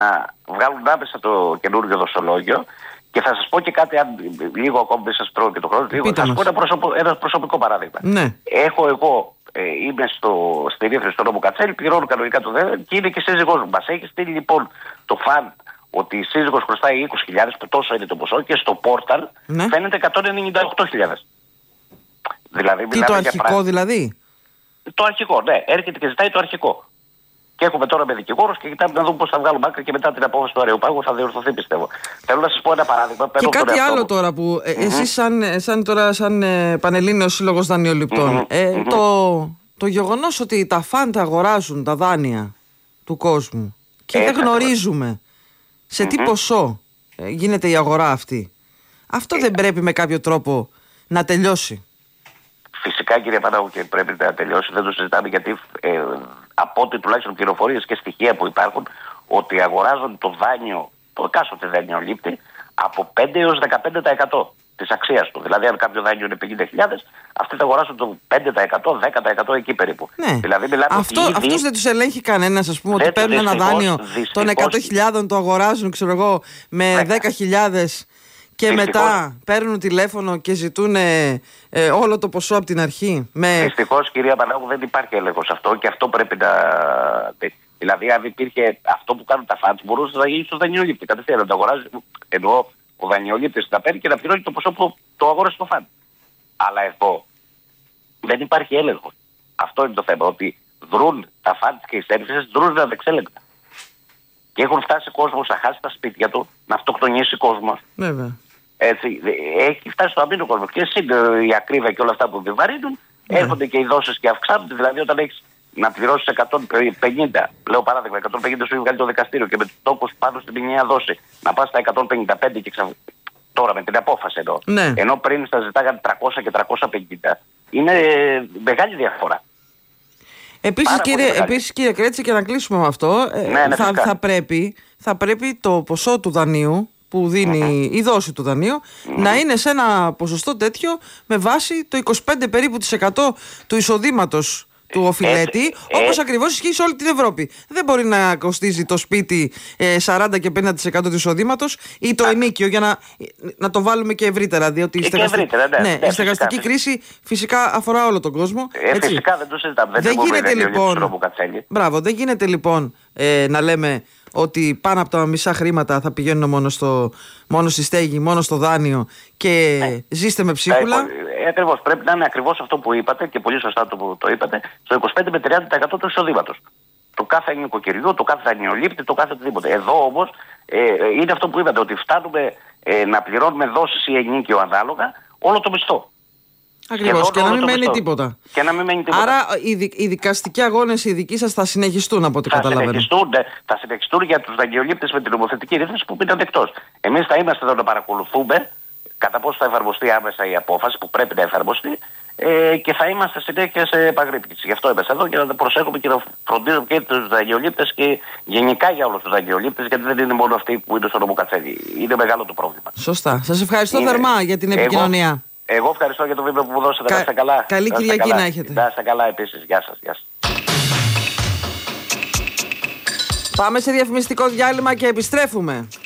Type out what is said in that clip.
βγάλουν άμεσα το καινούργιο δοσολόγιο. Και θα σας πω και κάτι, λίγο ακόμη δεν σας τρώω και το χρόνο. Θα σας πω ένα προσωπικό παράδειγμα. Ναι. Εγώ είμαι στη ρύθμιση του νόμου Κατσέλη, πληρώνω κανονικά το ΔΕΔ και είναι και σύζυγός μου. Μας έχει στείλει λοιπόν το φαν ότι η σύζυγος χρωστάει 20.000, που τόσο είναι το ποσό, και στο πόρταλ φαίνεται 198.000. Δηλαδή, τι το αρχικό δηλαδή? Το αρχικό, ναι. Έρχεται και ζητάει το αρχικό. Και έχουμε τώρα με δικηγόρους και κοιτάμε να δούμε πώς θα βγάλουμε άκρη και μετά την απόφαση του Αεροπάγου θα διορθωθεί, πιστεύω. Θέλω να σας πω ένα παράδειγμα. Και κάτι άλλο τώρα που εσείς σαν Πανελλήνιος Σύλλογος Δανειοληπτών, το γεγονός ότι τα φάντα αγοράζουν τα δάνεια του κόσμου και δεν γνωρίζουμε σε τι ποσό γίνεται η αγορά αυτή, αυτό δεν πρέπει με κάποιο τρόπο να τελειώσει? Φυσικά, κύριε Πανάγου, και πρέπει να τελειώσει. Δεν το συζητάμε, γιατί από ό,τι τουλάχιστον πληροφορίες και στοιχεία που υπάρχουν, ότι αγοράζουν το δάνειο, το εκάστοτε δανειολήπτη, από 5 έως 15% της αξίας του. Δηλαδή, αν κάποιο δάνειο είναι 50.000, αυτοί θα αγοράσουν το 5%, 10% εκεί περίπου. Ναι. Δηλαδή, αυτούς δεν τους ελέγχει κανένας, ας πούμε, ότι παίρνουν ένα δάνειο των 100.000, το αγοράζουν, ξέρω εγώ, με 10.000. Και μετά παίρνουν τηλέφωνο και ζητούν όλο το ποσό από την αρχή. Δυστυχώς, κυρία Πανάγου, δεν υπάρχει έλεγχος αυτό, και αυτό πρέπει να. Δηλαδή, αν υπήρχε αυτό που κάνουν τα φαντς, μπορούσε να γίνει στο δανειολήπτη. Κατευθείαν να το αγοράζει. Εννοώ, ο δανειολήπτης να παίρνει και να πληρώνει το ποσό που το αγόρασε το φαντ. Αλλά εδώ δεν υπάρχει έλεγχος. Αυτό είναι το θέμα. Ότι δρούν τα φαντς και οι services, δρούν ανεξέλεγκτα. Και έχουν φτάσει κόσμος να χάσει τα σπίτια του, να αυτοκτονήσει κόσμος. Βέβαια. Έτσι, έχει φτάσει στο αμήνο κόσμο. Και η ακρίβεια και όλα αυτά που επιβαρύνουν, έρχονται και οι δόσεις και αυξάνονται. Δηλαδή, όταν έχεις να πληρώσεις 150, λέω παράδειγμα, 150 σου βγάλει το δικαστήριο και με τους τόπους πάνω στην ποινιαία δόση να πας στα 155 και τώρα με την απόφαση εδώ. Ναι. Ενώ πριν στα ζητάγανε 300 και 350, είναι μεγάλη διαφορά. Επίσης, κύριε Κρέτση, και να κλείσουμε με αυτό, θα πρέπει το ποσό του δανείου που δίνει η δόση του δανείου να είναι σε ένα ποσοστό τέτοιο με βάση το 25 περίπου % του εισοδήματος του οφειλέτη, όπως ακριβώς ισχύει σε όλη την Ευρώπη. Δεν μπορεί να κοστίζει το σπίτι 40 και 50% του εισοδήματος ή το ενοίκιο, για να το βάλουμε και ευρύτερα, διότι η στεγαστική κρίση φυσικά αφορά όλο τον κόσμο. Φυσικά δεν το συζητάμε. Δεν γίνεται λοιπόν να λέμε ότι πάνω από τα μισά χρήματα θα πηγαίνουν μόνο στη στέγη, μόνο στο δάνειο και ζήστε με ψίχουλα. Ακριβώς. Πρέπει να είναι ακριβώς αυτό που είπατε, και πολύ σωστά το είπατε, στο 25 με 30% του εισοδήματος. Το κάθε νοικοκυριού, το κάθε δανειολήπτη, το κάθε οτιδήποτε. Εδώ όμως είναι αυτό που είπατε, ότι φτάνουμε να πληρώνουμε δόσεις ή ενίκιο ανάλογα όλο το μισθό. Ακριβώς, και να μην μένει τίποτα. Άρα οι δικαστικοί αγώνες οι δικοί σας θα συνεχιστούν, από ό,τι καταλαβαίνω. Θα συνεχιστούν για τους δανειολήπτες με την νομοθετική ρύθμιση που μείναν εκτός. Εμείς θα είμαστε εδώ να παρακολουθούμε κατά πόσο θα εφαρμοστεί άμεσα η απόφαση που πρέπει να εφαρμοστεί, και θα είμαστε συνέχεια σε επαγρύπνηση. Γι' αυτό είμαστε εδώ, για να προσέχουμε και να φροντίζουμε και τους δανειολήπτες και γενικά για όλους τους δανειολήπτες, γιατί δεν είναι μόνο αυτοί που είναι στο νόμο Κατσέλη. Είναι μεγάλο το πρόβλημα. Σωστά. Σας ευχαριστώ θερμά για την επικοινωνία. Εγώ ευχαριστώ για το βίντεο που μου δώσατε. Να είστε καλά. Καλή Κυριακή να έχετε. Να είστε καλά επίσης. Γεια σας. Πάμε σε διαφημιστικό διάλειμμα και επιστρέφουμε.